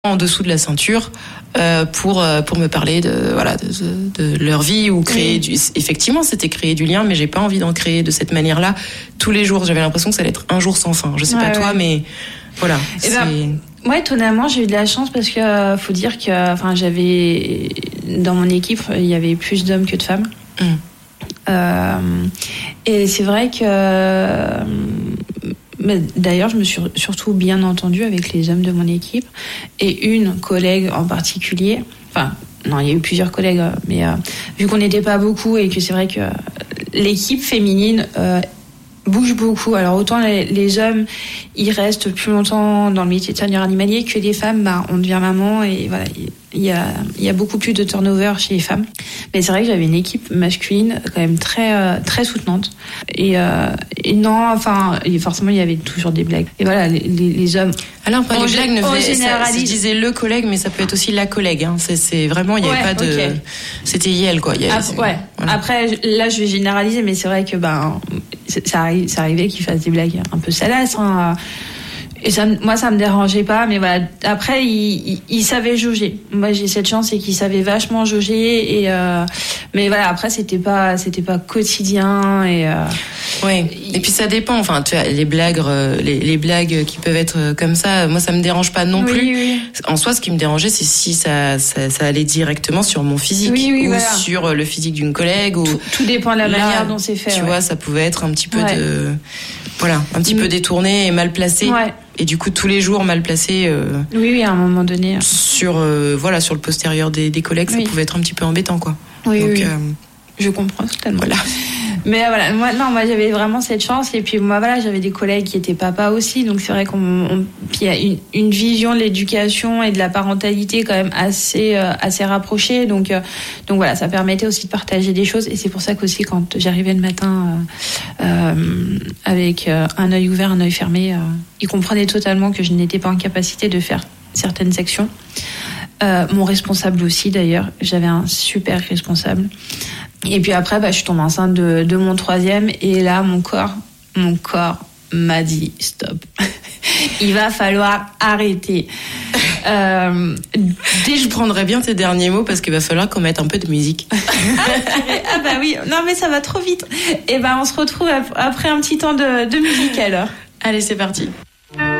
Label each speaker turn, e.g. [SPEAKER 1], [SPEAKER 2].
[SPEAKER 1] en dessous de la ceinture pour me parler de leur vie ou créer effectivement c'était créer du lien, mais j'ai pas envie d'en créer de cette manière-là tous les jours. J'avais l'impression que ça allait être un jour sans fin. Je sais pas toi, mais voilà.
[SPEAKER 2] Moi, étonnamment, j'ai eu de la chance parce que faut dire que j'avais dans mon équipe il y avait plus d'hommes que de femmes. Et c'est vrai que d'ailleurs, je me suis surtout bien entendue avec les hommes de mon équipe et une collègue en particulier. Enfin, non, il y a eu plusieurs collègues, mais vu qu'on n'était pas beaucoup et que c'est vrai que l'équipe féminine bouge beaucoup. Alors autant les hommes, ils restent plus longtemps dans le métier de soigneur animalier que les femmes, on devient maman et voilà, il y a beaucoup plus de turnover chez les femmes. Mais c'est vrai que j'avais une équipe masculine quand même très très soutenante et non, forcément il y avait toujours des blagues. Et voilà, les hommes.
[SPEAKER 1] Alors pas les blagues, je disais le collègue, mais ça peut être aussi la collègue. Hein. C'est vraiment il y avait pas de, c'était Yel quoi.
[SPEAKER 2] Voilà. Après là je vais généraliser, mais c'est vrai que ça arrivait qu'ils fassent des blagues un peu salaces. Hein. Et ça me dérangeait pas, mais voilà. Après, il savait jauger. Moi, j'ai cette chance, c'est qu'il savait vachement jauger. Mais voilà, après, c'était pas quotidien.
[SPEAKER 1] Ouais. Et puis ça dépend. Enfin, tu vois, les blagues qui peuvent être comme ça. Moi, ça me dérange pas non plus. Oui. En soi, ce qui me dérangeait, c'est si ça allait directement sur mon physique ou sur le physique d'une collègue. Ou
[SPEAKER 2] tout dépend de la manière dont c'est fait.
[SPEAKER 1] Tu vois, ça pouvait être un petit peu un petit peu détourné et mal placé. Ouais. Et du coup, tous les jours mal placé.
[SPEAKER 2] Oui, à un moment donné.
[SPEAKER 1] Sur le postérieur des collègues, ça pouvait être un petit peu embêtant, quoi.
[SPEAKER 2] Oui. Je comprends totalement.
[SPEAKER 1] Voilà.
[SPEAKER 2] Mais voilà, moi j'avais vraiment cette chance et puis moi j'avais des collègues qui étaient papas aussi, donc c'est vrai qu'il y a une vision de l'éducation et de la parentalité quand même assez rapprochée, donc voilà, ça permettait aussi de partager des choses et c'est pour ça qu'aussi quand j'arrivais le matin avec un œil ouvert, un œil fermé, ils comprenaient totalement que je n'étais pas en capacité de faire certaines sections. Mon responsable aussi d'ailleurs, j'avais un super responsable. Et puis après, je suis tombée enceinte de mon 3e et là, mon corps m'a dit stop. Il va falloir arrêter.
[SPEAKER 1] Je prendrais bien tes derniers mots parce qu'il va falloir qu'on mette un peu de musique.
[SPEAKER 2] Oui, non mais ça va trop vite. Et on se retrouve après un petit temps de musique alors.
[SPEAKER 1] Allez, c'est parti.